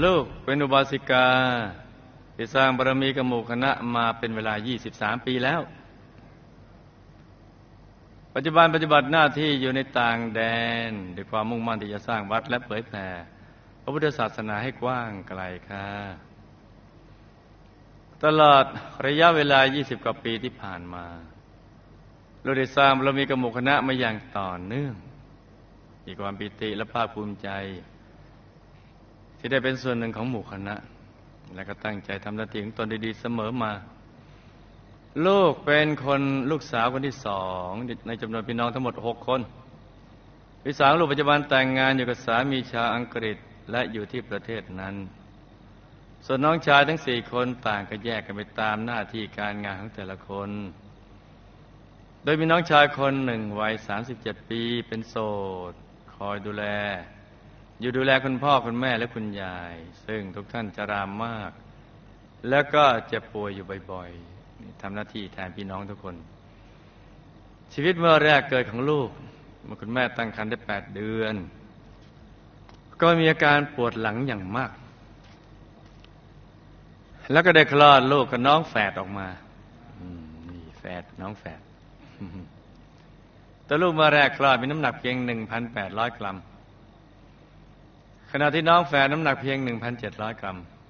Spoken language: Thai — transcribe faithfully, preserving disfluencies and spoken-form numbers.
ลูกเป็นอุบาสิกาที่สร้างบารมีกับหมู่คณะมาเป็นเวลายี่สิบสามปีแล้วปัจจุบันปฏิบัติหน้าที่อยู่ในต่างแดนด้วยความมุ่งมั่นที่จะสร้างวัดและเผยแผ่พระพุทธศาสนาให้กว้างไกลค่ะตลอดระยะเวลายี่สิบกว่าปีที่ผ่านมาเราได้สร้างบารมีกับหมู่คณะมาอย่างต่อเนื่องมีความปิติและภาคภูมิใจที่ได้เป็นส่วนหนึ่งของหมู่คณะและก็ตั้งใจทำหน้าที่ของตนดีๆเสมอมาลูกเป็นคนลูกสาวคนที่สองในจำนวนพี่น้องทั้งหมดหกคนพี่สาวลูกปัจจุบันแต่งงานอยู่กับสามีชาวอังกฤษและอยู่ที่ประเทศนั้นส่วนน้องชายทั้งสี่คนต่างก็แยกกันไปตามหน้าที่การงานของแต่ละคนโดยมีน้องชายคนหนึ่งวัยสามสิบเจ็ดปีเป็นโสดคอยดูแลอยู่ดูแลคุณพ่อคุณแม่และคุณยายซึ่งทุกท่านจะรามมากแล้วก็เจ็บป่วยอยู่บ่อยๆทำหน้าที่แทนพี่น้องทุกคนชีวิตเมื่อแรกเกิดของลูกเมื่อคุณแม่ตั้งครรภ์ได้แปดเดือนก็มีอาการปวดหลังอย่างมากแล้วก็ได้คลอดลูกกับน้องแฝดออกมานี่แฝดน้องแฝดแต่ลูกเมื่อแรกคลอดมีน้ำหนักเพียง หนึ่งพันแปดร้อย กรัมขณะที่น้องแฝดน้ำหนักเพียง หนึ่งพันเจ็ดร้อย กรัม